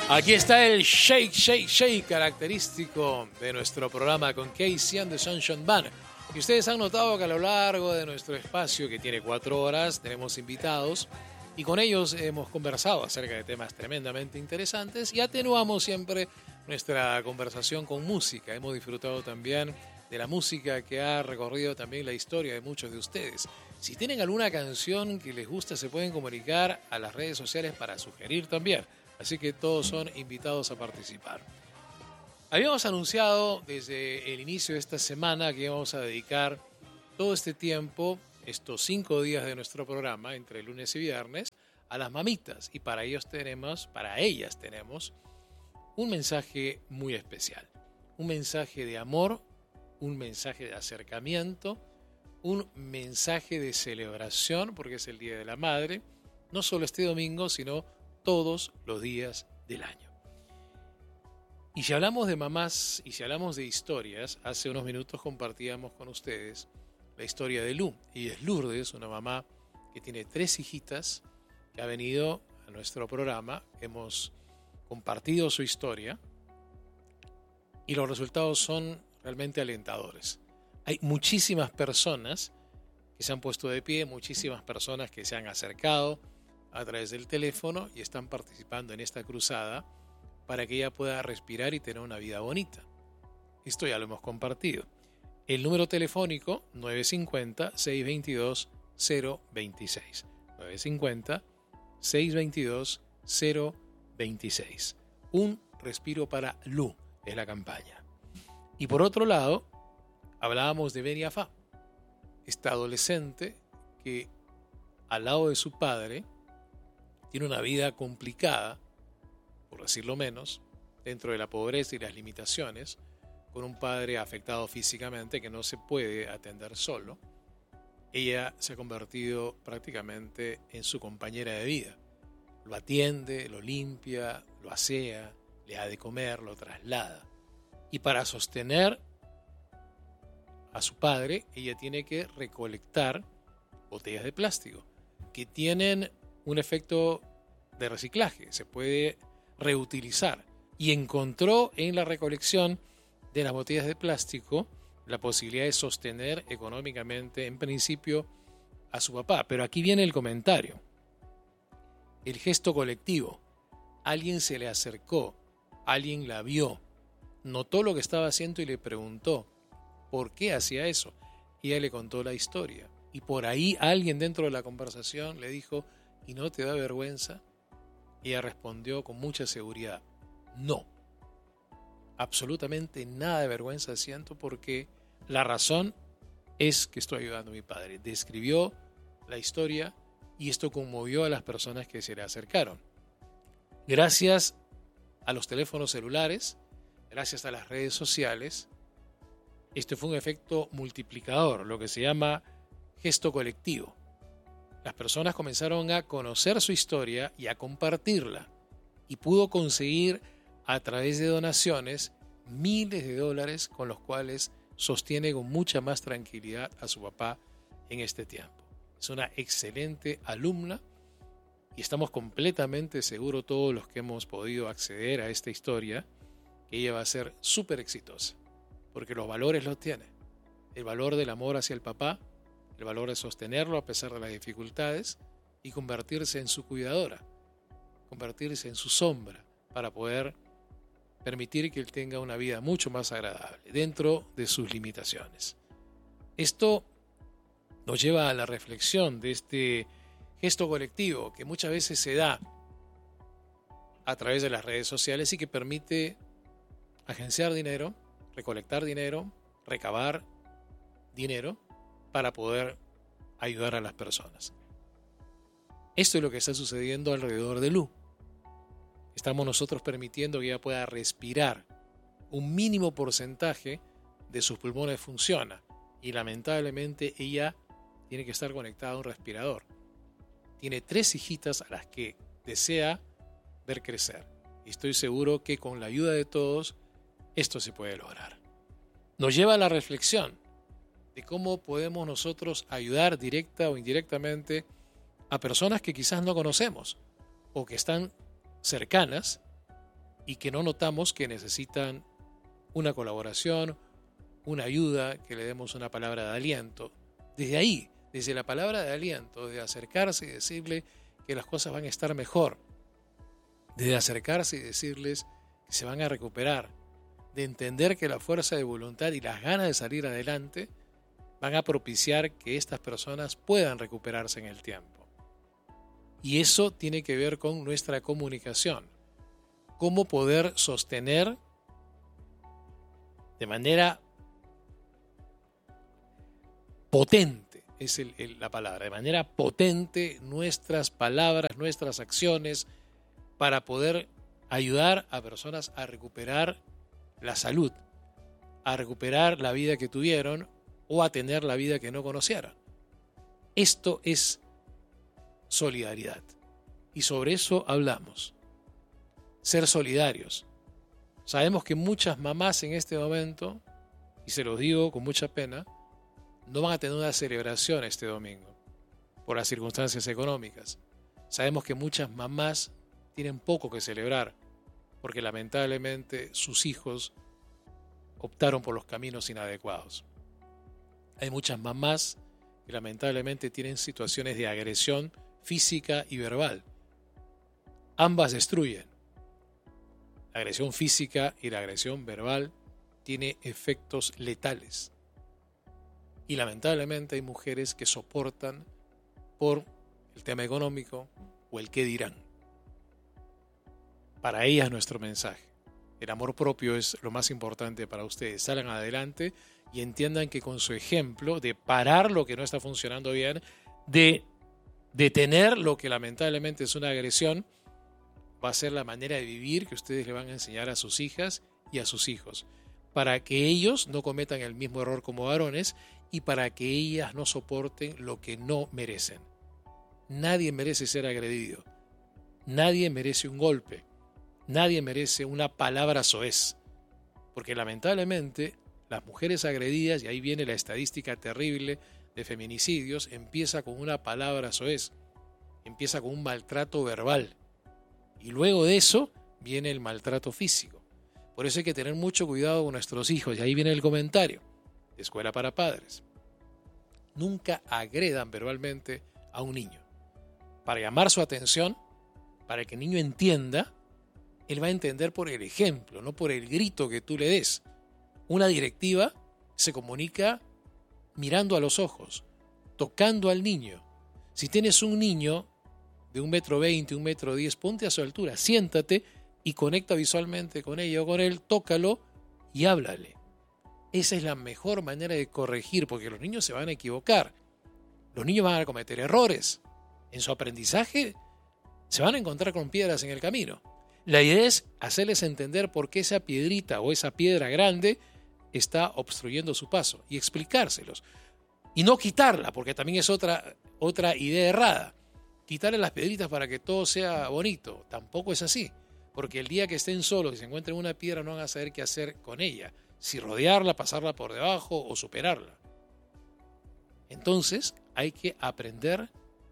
Aquí está el shake, shake, shake característico de nuestro programa con Casey and the Sunshine Band. Y ustedes han notado que a lo largo de nuestro espacio, que tiene 4 horas, tenemos invitados y con ellos hemos conversado acerca de temas tremendamente interesantes y atenuamos siempre nuestra conversación con música. Hemos disfrutado también de la música que ha recorrido también la historia de muchos de ustedes. Si tienen alguna canción que les gusta, se pueden comunicar a las redes sociales para sugerir también. Así que todos son invitados a participar. Habíamos anunciado desde el inicio de esta semana que íbamos a dedicar todo este tiempo, estos 5 días de nuestro programa, entre lunes y viernes, a las mamitas. Y para ellas tenemos un mensaje muy especial. Un mensaje de amor, un mensaje de acercamiento, un mensaje de celebración, porque es el Día de la Madre, no solo este domingo, sino todos los días del año. Y si hablamos de mamás y si hablamos de historias, hace unos minutos compartíamos con ustedes la historia de Lu. Ella es Lourdes, una mamá que tiene 3 hijitas, que ha venido a nuestro programa. Hemos compartido su historia y los resultados son realmente alentadores. Hay muchísimas personas que se han puesto de pie, muchísimas personas que se han acercado a través del teléfono y están participando en esta cruzada para que ella pueda respirar y tener una vida bonita. Esto ya lo hemos compartido. El número telefónico 950-622-026. 950-622-026. Un respiro para Lu es la campaña. Y por otro lado, hablábamos de Ben Yafá, esta adolescente que al lado de su padre tiene una vida complicada, por decirlo menos, dentro de la pobreza y las limitaciones, con un padre afectado físicamente que no se puede atender solo. Ella se ha convertido prácticamente en su compañera de vida. Lo atiende, lo limpia, lo asea, le da de comer, lo traslada. Y para sostener a su padre, ella tiene que recolectar botellas de plástico que tienen un efecto de reciclaje, se puede reutilizar, y encontró en la recolección de las botellas de plástico la posibilidad de sostener económicamente, en principio, a su papá. Pero aquí viene el comentario, el gesto colectivo. Alguien se le acercó, alguien la vio, notó lo que estaba haciendo y le preguntó por qué hacía eso. Ella le contó la historia y por ahí alguien dentro de la conversación le dijo: ¿y no te da vergüenza? Ella respondió con mucha seguridad: no, absolutamente nada de vergüenza siento, porque la razón es que estoy ayudando a mi padre. Describió la historia y esto conmovió a las personas que se le acercaron. Gracias a los teléfonos celulares, gracias a las redes sociales, este fue un efecto multiplicador, lo que se llama gesto colectivo. Las personas comenzaron a conocer su historia y a compartirla, y pudo conseguir a través de donaciones miles de dólares con los cuales sostiene con mucha más tranquilidad a su papá en este tiempo. Es una excelente alumna y estamos completamente seguros, todos los que hemos podido acceder a esta historia, que ella va a ser súper exitosa, porque los valores los tiene. El valor del amor hacia el papá, el valor de sostenerlo a pesar de las dificultades y convertirse en su cuidadora, convertirse en su sombra para poder permitir que él tenga una vida mucho más agradable dentro de sus limitaciones. Esto nos lleva a la reflexión de este gesto colectivo que muchas veces se da a través de las redes sociales y que permite agenciar dinero, recolectar dinero, recabar dinero para poder ayudar a las personas. Esto es lo que está sucediendo alrededor de Lu. Estamos nosotros permitiendo que ella pueda respirar. Un mínimo porcentaje de sus pulmones funciona y lamentablemente ella tiene que estar conectada a un respirador. Tiene 3 hijitas a las que desea ver crecer. Y estoy seguro que con la ayuda de todos esto se puede lograr. Nos lleva a la reflexión de cómo podemos nosotros ayudar directa o indirectamente a personas que quizás no conocemos o que están cercanas y que no notamos que necesitan una colaboración, una ayuda, que le demos una palabra de aliento. Desde ahí, desde la palabra de aliento, de acercarse y decirle que las cosas van a estar mejor, de acercarse y decirles que se van a recuperar, de entender que la fuerza de voluntad y las ganas de salir adelante van a propiciar que estas personas puedan recuperarse en el tiempo. Y eso tiene que ver con nuestra comunicación. Cómo poder sostener de manera potente, es la palabra, de manera potente nuestras palabras, nuestras acciones, para poder ayudar a personas a recuperar la salud, a recuperar la vida que tuvieron o a tener la vida que no conocieron. Esto es solidaridad. Y sobre eso hablamos. Ser solidarios. Sabemos que muchas mamás en este momento, y se los digo con mucha pena, no van a tener una celebración este domingo por las circunstancias económicas. Sabemos que muchas mamás tienen poco que celebrar porque lamentablemente sus hijos optaron por los caminos inadecuados. Hay muchas mamás que lamentablemente tienen situaciones de agresión física y verbal. Ambas destruyen. La agresión física y la agresión verbal tiene efectos letales. Y lamentablemente hay mujeres que soportan por el tema económico o el qué dirán. Para ellas nuestro mensaje. El amor propio es lo más importante para ustedes. Salgan adelante y entiendan que con su ejemplo de parar lo que no está funcionando bien, de detener lo que lamentablemente es una agresión, va a ser la manera de vivir que ustedes le van a enseñar a sus hijas y a sus hijos, para que ellos no cometan el mismo error como varones y para que ellas no soporten lo que no merecen. Nadie merece ser agredido, nadie merece un golpe, nadie merece una palabra soez, porque lamentablemente las mujeres agredidas, y ahí viene la estadística terrible de feminicidios, empieza con una palabra soez, empieza con un maltrato verbal. Y luego de eso viene el maltrato físico. Por eso hay que tener mucho cuidado con nuestros hijos. Y ahí viene el comentario de Escuela para Padres. Nunca agredan verbalmente a un niño. Para llamar su atención, para que el niño entienda, él va a entender por el ejemplo, no por el grito que tú le des. Una directiva se comunica mirando a los ojos, tocando al niño. Si tienes un niño de 1,20 m, 1,10 m, ponte a su altura, siéntate y conecta visualmente con ella o con él, tócalo y háblale. Esa es la mejor manera de corregir, porque los niños se van a equivocar. Los niños van a cometer errores. En su aprendizaje se van a encontrar con piedras en el camino. La idea es hacerles entender por qué esa piedrita o esa piedra grande está obstruyendo su paso y explicárselos. Y no quitarla, porque también es otra idea errada. Quitarle las piedritas para que todo sea bonito. Tampoco es así. Porque el día que estén solos y se encuentren una piedra no van a saber qué hacer con ella. Si rodearla, pasarla por debajo o superarla. Entonces hay que aprender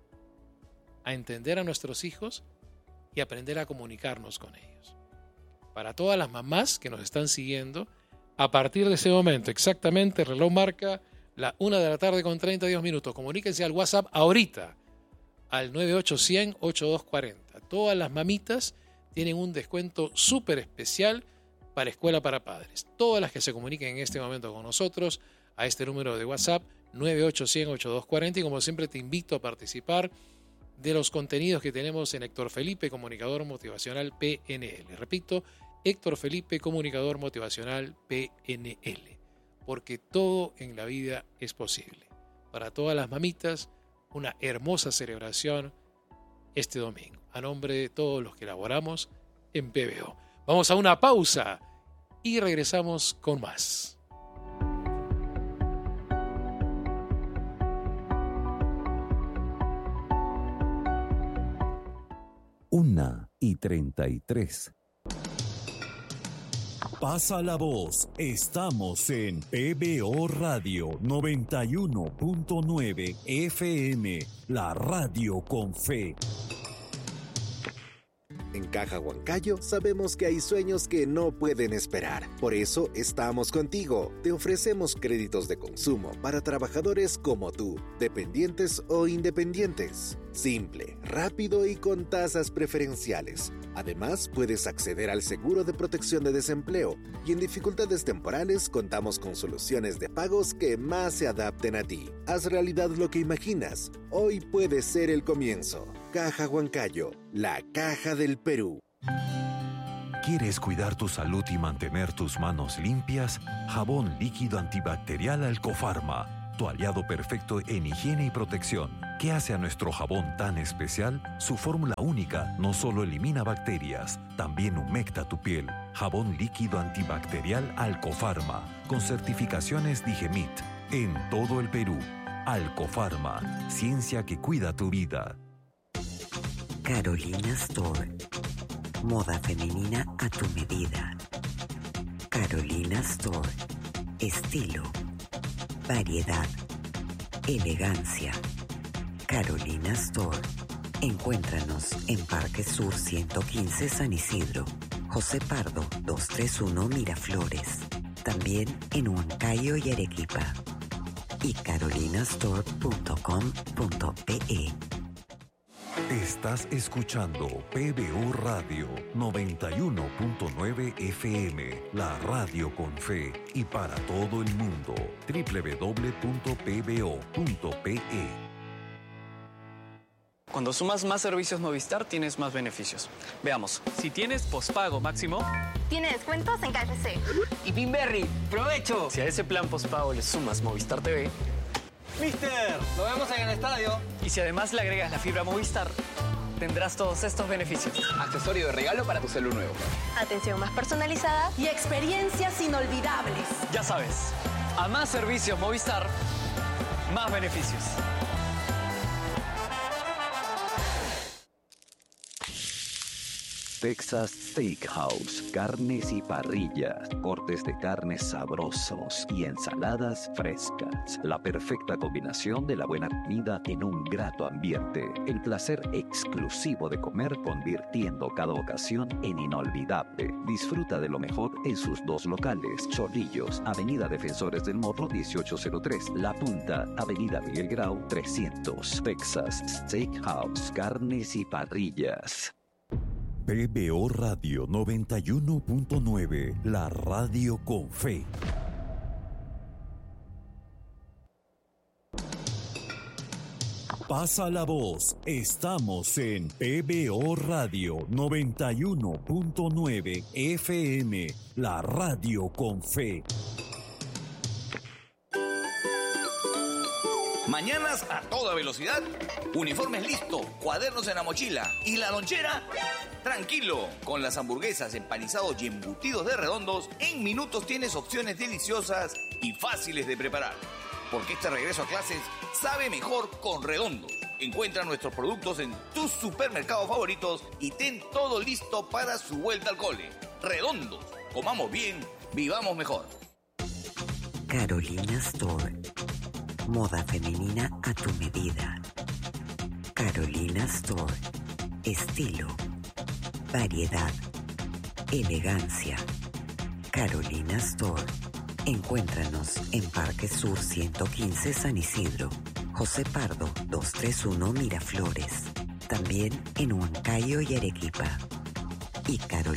a entender a nuestros hijos y aprender a comunicarnos con ellos. Para todas las mamás que nos están siguiendo, a partir de ese momento, exactamente, el reloj marca la 1:30 p.m. Comuníquense al WhatsApp ahorita, al 98100-8240. Todas las mamitas tienen un descuento súper especial para Escuela para Padres. Todas las que se comuniquen en este momento con nosotros a este número de WhatsApp 98100-8240, y como siempre te invito a participar de los contenidos que tenemos en Héctor Felipe, Comunicador Motivacional PNL. Repito, Héctor Felipe, Comunicador Motivacional PNL. Porque todo en la vida es posible. Para todas las mamitas, una hermosa celebración este domingo, a nombre de todos los que laboramos en PBO. Vamos a una pausa y regresamos con más. Una y 33. Pasa la voz. Estamos en PBO Radio 91.9 FM, la radio con fe. En Caja Huancayo sabemos que hay sueños que no pueden esperar. Por eso estamos contigo. Te ofrecemos créditos de consumo para trabajadores como tú, dependientes o independientes. Simple, rápido y con tasas preferenciales. Además, puedes acceder al seguro de protección de desempleo y en dificultades temporales contamos con soluciones de pagos que más se adapten a ti. Haz realidad lo que imaginas. Hoy puede ser el comienzo. Caja Huancayo, la caja del Perú. ¿Quieres cuidar tu salud y mantener tus manos limpias? Jabón líquido antibacterial Alcofarma, tu aliado perfecto en higiene y protección. ¿Qué hace a nuestro jabón tan especial? Su fórmula única no solo elimina bacterias, también humecta tu piel. Jabón líquido antibacterial Alcofarma, con certificaciones Digemit, en todo el Perú. Alcofarma, ciencia que cuida tu vida. Carolina Store. Moda femenina a tu medida. Carolina Store. Estilo, variedad, elegancia. Carolina Store. Encuéntranos en Parque Sur 115 San Isidro, José Pardo 231 Miraflores. También en Huancayo y Arequipa. Y carolinastore.com.pe. Estás escuchando PBO Radio 91.9 FM, la radio con fe y para todo el mundo. www.pbo.pe. Cuando sumas más servicios Movistar, tienes más beneficios. Veamos. Si tienes pospago máximo, tiene descuentos en KFC. Y Pinberry, ¡provecho! Si a ese plan pospago le sumas Movistar TV, ¡Mister! ¡Lo vemos en el estadio! y si además le agregas la fibra Movistar, tendrás todos estos beneficios. Accesorio de regalo para tu celu nuevo. Atención más personalizada y experiencias inolvidables. Ya sabes, a más servicios Movistar, más beneficios. Texas Steakhouse, carnes y parrillas, cortes de carnes sabrosos y ensaladas frescas. La perfecta combinación de la buena comida en un grato ambiente. El placer exclusivo de comer convirtiendo cada ocasión en inolvidable. Disfruta de lo mejor en sus dos locales. Chorrillos, Avenida Defensores del Morro 1803. La Punta, Avenida Miguel Grau 300. Texas Steakhouse, carnes y parrillas. PBO Radio 91.9, la radio con fe. Pasa la voz, estamos en PBO Radio 91.9 FM, la radio con fe. Mañanas a toda velocidad, uniformes listo, cuadernos en la mochila y la lonchera, tranquilo. Con las hamburguesas, empanizados y embutidos de Redondos, en minutos tienes opciones deliciosas y fáciles de preparar. Porque este regreso a clases sabe mejor con Redondos. Encuentra nuestros productos en tus supermercados favoritos y ten todo listo para su vuelta al cole. Redondos, comamos bien, vivamos mejor. Carolina Store. Moda femenina a tu medida. Carolina Store. Estilo, variedad, elegancia. Carolina Store. Encuéntranos en Parque Sur 115 San Isidro, José Pardo 231 Miraflores. También en Huancayo y Arequipa. Y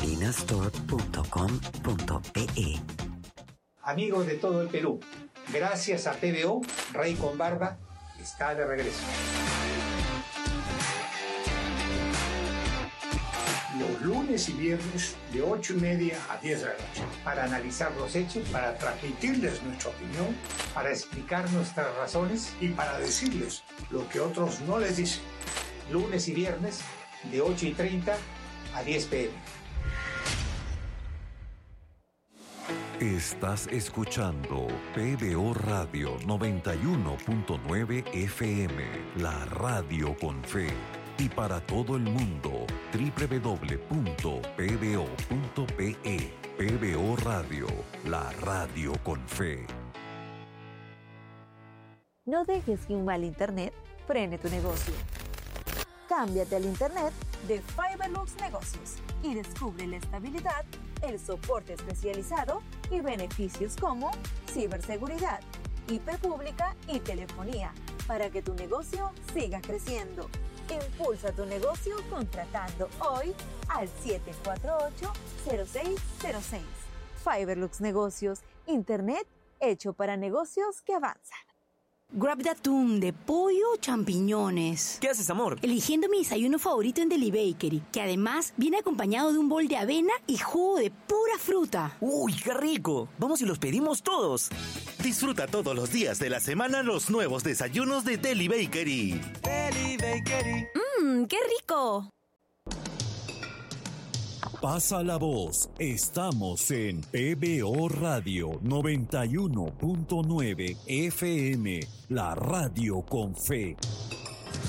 carolinastore.com.pe. Amigos de todo el Perú, gracias a PBO, Rey con Barba está de regreso. Los lunes y viernes de 8:30 a 10 de la noche, para analizar los hechos, para transmitirles nuestra opinión, para explicar nuestras razones y para decirles lo que otros no les dicen. Lunes y viernes de 8:30 a 10 p.m. Estás escuchando PBO Radio 91.9 FM, la radio con fe. Y para todo el mundo, www.pbo.pe. PBO Radio, la radio con fe. No dejes que un mal internet frene tu negocio. Cámbiate al Internet de Fiberlux Negocios y descubre la estabilidad, el soporte especializado y beneficios como ciberseguridad, IP pública y telefonía para que tu negocio siga creciendo. Impulsa tu negocio contratando hoy al 748-0606. Fiberlux Negocios, Internet hecho para negocios que avanzan. Grab de atún, de pollo o champiñones. ¿Qué haces, amor? Eligiendo mi desayuno favorito en Deli Bakery, que además viene acompañado de un bol de avena y jugo de pura fruta. ¡Uy, qué rico! Vamos y los pedimos todos. Disfruta todos los días de la semana los nuevos desayunos de Deli Bakery. Deli Bakery. ¡Qué rico! Pasa la voz. Estamos en PBO Radio 91.9 FM, la radio con fe.